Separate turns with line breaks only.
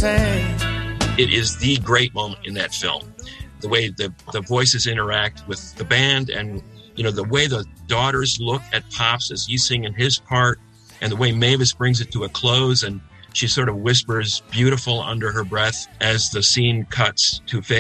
sand.
It is the great moment in that film. The way the voices interact with the band, and the way the daughters look at Pops as he's singing his part, and the way Mavis brings it to a close, and she sort of whispers beautiful under her breath as the scene cuts to fade